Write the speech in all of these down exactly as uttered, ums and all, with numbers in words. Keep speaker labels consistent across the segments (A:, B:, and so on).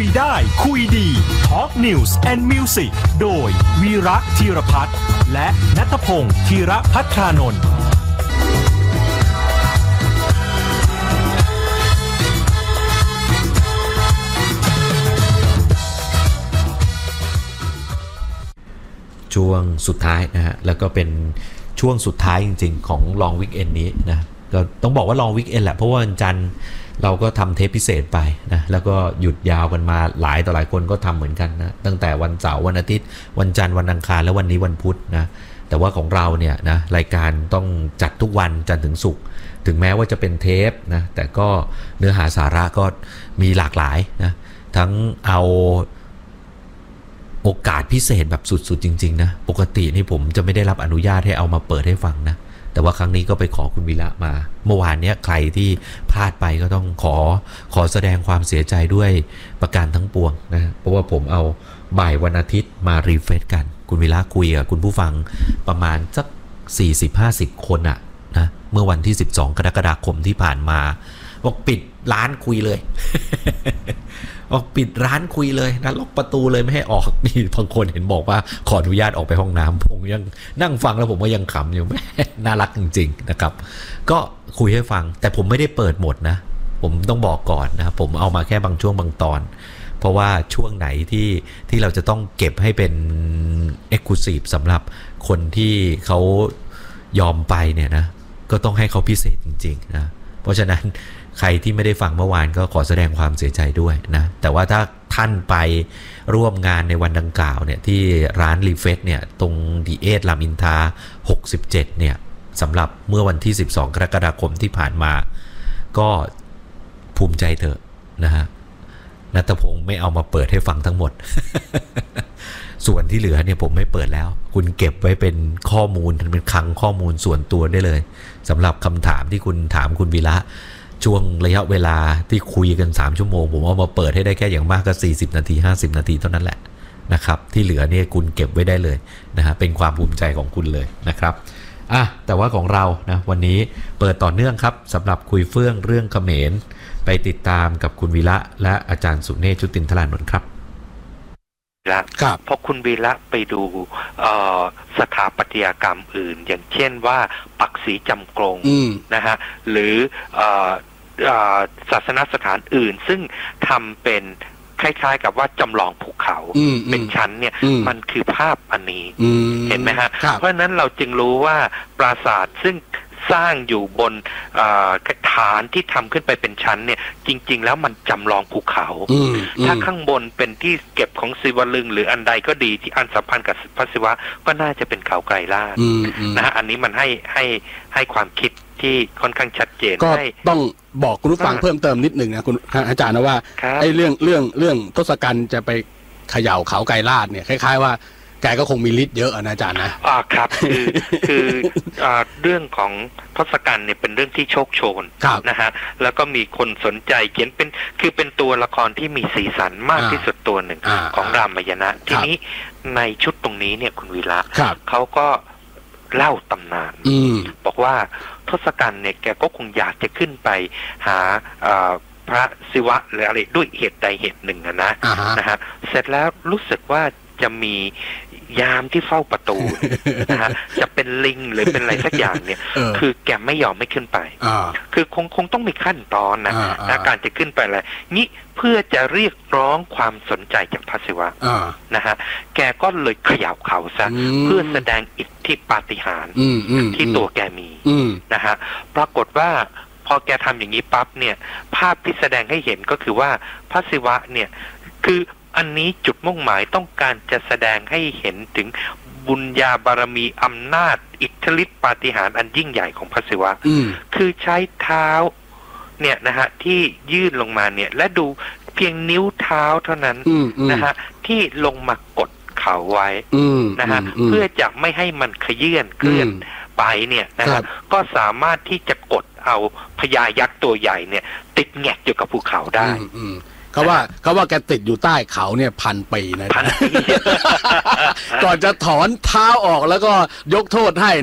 A: ยได้คุยดี Talk News and Music โดยวีระธีรพัฒน์และณัฐพงศ์ธีรภัทรานนท์
B: ช่วงสุดท้ายนะฮะแล้วก็เป็นช่วงสุดท้ายจริงๆของลองวิกเอนนี้นะก็ต้องบอกว่าลองวิกเอนแหละเพราะว่าวันจันทร์เราก็ทำเทปพิเศษไปนะแล้วก็หยุดยาวกันมาหลายต่อหลายคนก็ทำเหมือนกันนะตั้งแต่วันเสาร์วันอาทิตย์วันจันทร์วันอังคารและวันนี้วันพุธนะแต่ว่าของเราเนี่ยนะรายการต้องจัดทุกวันจันทร์ถึงศุกร์ถึงแม้ว่าจะเป็นเทปนะแต่ก็เนื้อหาสาระก็มีหลากหลายนะทั้งเอาโอกาสพิเศษแบบสุดๆจริงๆนะปกตินี่ผมจะไม่ได้รับอนุญาตให้เอามาเปิดให้ฟังนะแต่ว่าครั้งนี้ก็ไปขอคุณวีระมาเมื่อวานเนี้ยใครที่พลาดไปก็ต้องขอขอแสดงความเสียใจด้วยประการทั้งปวงนะเพราะว่าผมเอาบ่ายวันอาทิตย์มารีเฟรชกันคุณวีระคุยกับคุณผู้ฟังประมาณสัก สี่สิบห้าสิบ คนอะนะเมื่อวันที่สิบสองกรกฎาคมที่ผ่านมาบอกปิดร้านคุยเลย ออกปิดร้านคุยเลยนะล็อกประตูเลยไม่ให้ออกนี่บางคนเห็นบอกว่าขออนุญาตออกไปห้องน้ำผมยังนั่งฟังแล้วผมก็ยังขำอยู่แม่น่ารักจริงๆนะครับก็คุยให้ฟังแต่ผมไม่ได้เปิดหมดนะผมต้องบอกก่อนนะผมเอามาแค่บางช่วงบางตอนเพราะว่าช่วงไหนที่ที่เราจะต้องเก็บให้เป็น Exclusive สำหรับคนที่เขายอมไปเนี่ยนะก็ต้องให้เขาพิเศษจริงๆนะเพราะฉะนั้นใครที่ไม่ได้ฟังเมื่อวานก็ขอแสดงความเสียใจด้วยนะแต่ว่าถ้าท่านไปร่วมงานในวันดังกล่าวเนี่ยที่ร้านรีเฟสเนี่ยตรงดีเอทรามอินทราหกสิบเจ็ดเนี่ยสำหรับเมื่อวันที่สิบสองกรกฎาคมที่ผ่านมาก็ภูมิใจเถอะนะฮะณัฐพงศ์ไม่เอามาเปิดให้ฟังทั้งหมด ส่วนที่เหลือเนี่ยผมไม่เปิดแล้วคุณเก็บไว้เป็นข้อมูลเป็นคลังข้อมูลส่วนตัวได้เลยสำหรับคำถามที่คุณถามคุณวีระช่วงระยะเวลาที่คุยกันสามชั่วโมงผมเอามาเปิดให้ได้แค่อย่างมากก็สี่สิบนาทีห้าสิบนาทีเท่านั้นแหละนะครับที่เหลือเนี่ยคุณเก็บไว้ได้เลยนะฮะเป็นความภูมิใจของคุณเลยนะครับอ่ะแต่ว่าของเรานะวันนี้เปิดต่อเนื่องครับสำหรับคุยเฟื่องเรื่องเขมรไปติดตามกับคุณวีระและอาจารย์สุเนศ ชุตินทรานนท์ครับ
C: ครับพอคุณวีระไปดูสถาปัตยกรรมอื่นอย่างเช่นว่าปักสีจำกรงนะฮะหรือศาสนสถานอื่นซึ่งทำเป็นคล้ายๆกับว่าจำลองภูเขาเป็นชั้นเนี่ยมันคือภาพอันนี้เห็นไหมฮะเพราะนั้นเราจึงรู้ว่าปราสาทซึ่งสร้างอยู่บนฐานที่ทำขึ้นไปเป็นชั้นเนี่ยจริงๆแล้วมันจำลองภูเขาถ้าข้างบนเป็นที่เก็บของศิวลึงหรืออันใดก็ดีที่อันสัมพันธ์กับพระศิวะก็น่าจะเป็นเขาไกรลาภนะฮะอันนี้มันให้ให้ให้ความคิดที่ค่อนข้างชัดเจน
D: ก็ต้องบอกคุณผู้ฟังเพิ่มเติมนิดหนึ่งนะคุณอาจารย์นะว่าไอ้เรื่องเรื่องเรื่องทศกัณฐ์จะไปเขย่าเขาไกรลาภเนี่ยคล้ายๆว่าแกก็คงมีฤทธิ์เยอะนะอาจารย์นะ
C: อ่าครับคือคืออ่าเรื่องของทศกัณฐ์เนี่ยเป็นเรื่องที่โชคโชนนะฮะแล้วก็มีคนสนใจเขียนเป็นคือเป็นตัวละครที่มีสีสันมากที่สุดตัวหนึ่งของรามายณะทีนี้ในชุดตรงนี้เนี่ยคุณวีระเขาก็เล่าตำนานบอกว่าทศกัณฐ์เนี่ยแกก็คงอยากจะขึ้นไปหาพระศิวะหรืออะไรด้วยเหตุใดเหตุหนึ่งนะนะฮะเสร็จแล้วรู้สึกว่าจะมียามที่เฝ้าประตูนะฮะจะเป็นลิงหรือเป็นอะไรสักอย่างเนี่ยคือแกไม่ยอมไม่ขึ้นไปคือคงคงต้องมีขั้นตอนนะนะการจะขึ้นไปอะไรนี่เพื่อจะเรียกร้องความสนใจจากพระศิวะนะฮะแกก็เลยเขย่าเขาซะเพื่อแสดงอิทธิปาฏิหาริย์ที่ตัวแกมีนะฮะปรากฏว่าพอแกทำอย่างนี้ปั๊บเนี่ยภาพที่แสดงให้เห็นก็คือว่าพระศิวะเนี่ยคืออันนี้จุดมุ่งหมายต้องการจะแสดงให้เห็นถึงบุญญาบารมีอำนาจอิทธิฤทธิปาฏิหาริย์อันยิ่งใหญ่ของพระศิวะคือใช้เท้าเนี่ยนะฮะที่ยื่นลงมาเนี่ยและดูเพียงนิ้วเท้าเท่านั้นนะฮะที่ลงมากดเขาไว้นะฮะเพื่อจะไม่ให้มันขยื่นเคลื่อนไปเนี่ยนะฮะก็สามารถที่จะกดเอาพญายักษ์ตัวใหญ่เนี่ยติดแงกอยู่กับภูเขาได้
D: เขาว่าเขาว่าแกติดอยู่ใต้เขาเนี่ยพันปีนะก่อนจะถอนเท้าออกแล้วก็ยกโทษให้นะ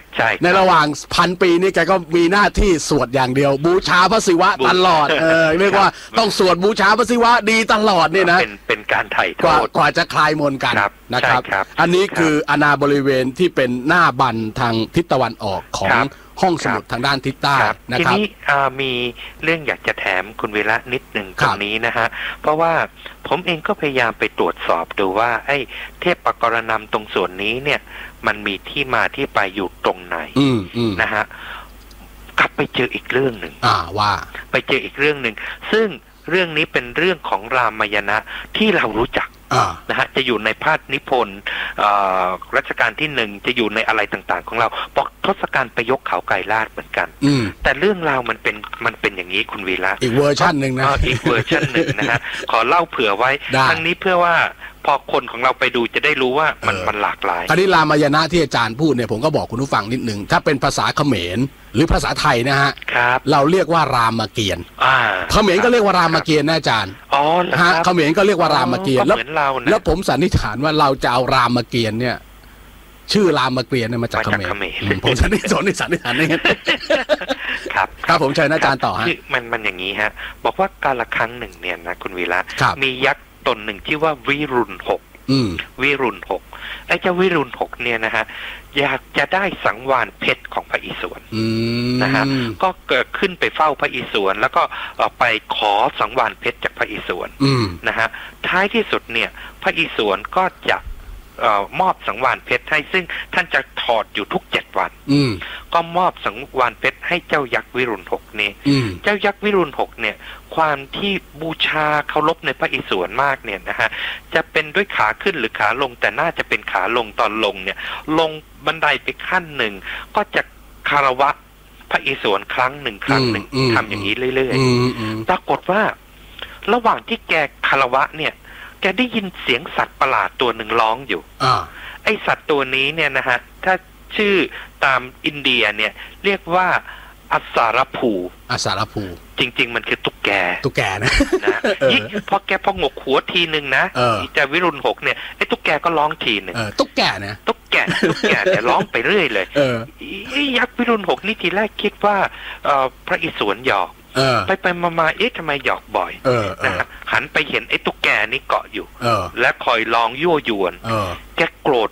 C: ใช่
D: ในระหว่างพันปีนี้แกก็มีหน้าที่สวดอย่างเดียวบูชาพระศิวะตลอดเออเรียกว่าต้องสวดบูชาพระศิวะดีตลอดเนี่ยนะ
C: เป็นเป็นการไถ่โท
D: กว่า
C: ษ
D: กว่าจะคลายมนต์กันนะครับ
C: ครับ
D: อันนี้คืออาณาบริเวณที่เป็นหน้าบันทางทิศตะวันออกของห้องสมุดทางด้านทิศใต้นะ
C: ที
D: ครับ
C: นี้มีเรื่องอยากจะแถมคุณวีระนิดหนึ่งตรงนี้นะฮะเพราะว่าผมเองก็พยายามไปตรวจสอบดูว่าไอ้เทพปกรณำตรงส่วนนี้เนี่ยมันมีที่มาที่ไปอยู่ตรงไหนนะฮะกลับไปเจออีกเรื่องหนึ่ง
D: อ่าว่า
C: ไปเจออีกเรื่องหนึ่งซึ่งเรื่องนี้เป็นเรื่องของรามายณะที่เรารู้จักนะฮะจะอยู่ในพาทนิพนธ์รัชกาลที่หนึ่งจะอยู่ในอะไรต่างๆของเราบอกทศกัณฐ์ไปยกเขาไกรลาดเหมือนกันแต่เรื่องราวมันเป็นมันเป็นอย่างนี้คุณวีระ
D: อีกเวอร์ชันหนึ่งนะ
C: อีกเวอร์ชันหนึ่งนะฮะขอเล่าเผื่อไว้ทั้งนี้เพื่อว่าพอคนของเราไปดูจะได้รู้ว่ามันมันหลากหลาย
D: คราวนี้รามายณะที่อาจารย์พูดเนี่ยผมก็บอกคุณผู้ฟังนิดหนึ่งถ้าเป็นภาษาเขมรหรือภาษาไทยนะฮะเราเรียกว่ารามเกียรติเขมรก็เรียกว่ารามเกียรตินะอาจารย์
C: อ๋อ
D: ฮะเขมรก็เรียกว่ารามเกียรติแล้วแล้วผมสันนิษฐานว่าเราจะเอารามเกียรติเนี่ยชื่อรามเกียรติเนี่ยมาจากเขมรผมสันนิษฐานสันนิษฐานนี่
C: ครับ
D: ครับผมเชิญอาจารย์ต่อฮะ
C: มันมันอย่างนี้ฮะบอกว่าการละครั้งหนึ่งเนี่ยนะคุณวีระมียักษ์ตนหนึ่งที่ว่าวิรุณหกวิรุณหกไอ้เจ้าวิรุณหกเนี่ยนะฮะอยากจะได้สังวาลเพชรของพระอิศวรนะฮะก็เกิดขึ้นไปเฝ้าพระอิศวรแล้วก็ไปขอสังวาลเพชรจากพระอิศวรนะฮะท้ายที่สุดเนี่ยพระอิศวรก็จะมอบสังวาลเพชรให้ซึ่งท่านจะถอดอยู่ทุกเจ็ดวันก็มอบสังวาลเพชรให้เจ้ายักษ์วิรุณหกนี่เจ้ายักษ์วิรุณหกเนี่ยความที่บูชาเคารพในพระอิศวรมากเนี่ยนะฮะจะเป็นด้วยขาขึ้นหรือขาลงแต่น่าจะเป็นขาลงตอนลงเนี่ยลงบันไดไปขั้นหนึ่งก็จะคารวะพระอิศวรครั้งหนึ่งครั้งหนึ่งทำอย่างนี้เรื่อยๆปรากฏว่าระหว่างที่แกคารวะเนี่ยแกได้ยินเสียงสัตว์ประหลาดตัวหนึ่งร้องอยู่ไอสัตว์ตัวนี้เนี่ยนะฮะถ้าชื่อตามอินเดียเนี่ยเรียกว่าอัสารภู
D: อัสารภู
C: จริงๆมันคือตุ๊กแก
D: ตุ๊กแกนะ
C: นะยิ่งพอแกพองกหัวทีหนึ่งนะจะวิรุณหกเนี่ยไอ้ตุ๊กแกก็ร้องทีหนึ่ง
D: ตุ๊กแกนะ
C: ตุ๊กแกตุ๊กแกเนี่ยร้องไปเรื่อยเลยไอ้ยักษ์วิรุณหกนี่ทีแรกคิดว่าพระอิศวรหยอกไปไปมาๆเอ๊ะทำไมหยอกบ่อยนะฮะหันไปเห็นไอ้ตุ๊กแกนี่เกาะอยู่และคอยลองยั่วยวนแกโกรธ